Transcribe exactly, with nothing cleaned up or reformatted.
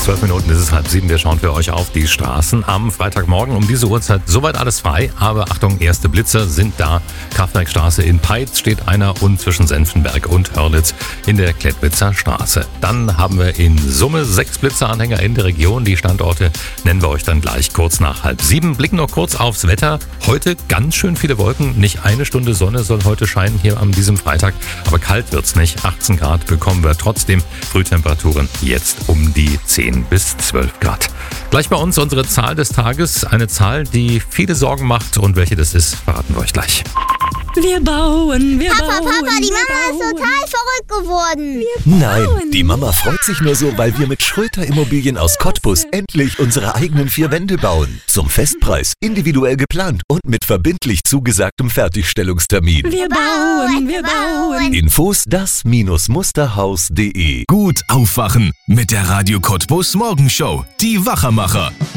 Zwölf Minuten ist es halb sieben. Wir schauen für euch auf die Straßen am Freitagmorgen. Um diese Uhrzeit soweit alles frei. Aber Achtung, erste Blitzer sind da. Kraftwerkstraße in Peitz steht einer und zwischen Senftenberg und Hörlitz in der Klettwitzer Straße. Dann haben wir in Summe sechs Blitzeranhänger in der Region. Die Standorte nennen wir euch dann gleich kurz nach halb sieben. Blicken noch kurz aufs Wetter. Heute ganz schön viele Wolken. Nicht eine Stunde Sonne soll heute scheinen hier an diesem Freitag. Aber kalt wird's nicht. achtzehn Grad bekommen wir trotzdem. Frühtemperaturen jetzt um die zehn bis zwölf Grad. Gleich bei uns unsere Zahl des Tages. Eine Zahl, die viele Sorgen macht. Und welche das ist, verraten wir euch gleich. Wir bauen, wir Papa, bauen. Papa, die wir Mama bauen. ist total verrückt geworden. Nein, die Mama freut sich nur so, weil wir mit Schröter Immobilien aus Cottbus endlich unsere eigenen vier Wände bauen. Zum Festpreis, individuell geplant und mit verbindlich zugesagtem Fertigstellungstermin. Wir bauen, wir bauen. Infos das Musterhaus punkt de. Gut aufwachen mit der Radio Cottbus Morgenshow. Die Wachermacher.